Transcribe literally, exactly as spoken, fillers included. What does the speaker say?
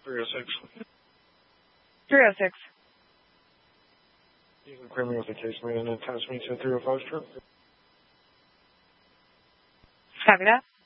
three oh six. three oh six. You can clear me with the case made and attach me to three oh five strip. Copy that.